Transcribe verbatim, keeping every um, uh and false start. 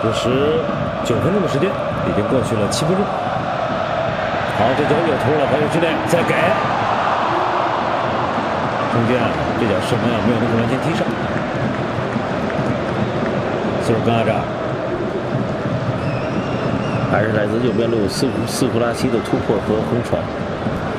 这时九分钟的时间已经过去了七分钟。好，这脚有头了，还有之内再给。中间啊，这脚射门啊没有能够完全踢上。斯尔嘎扎。 还是来自右边路斯库斯库拉奇的突破和横传。